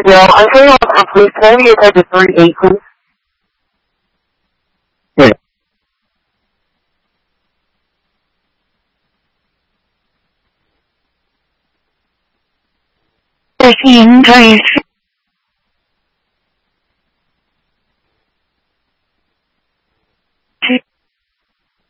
Bill. I'm turning off the police. Can I be attached to 3-8, please? Yeah. 这是应该是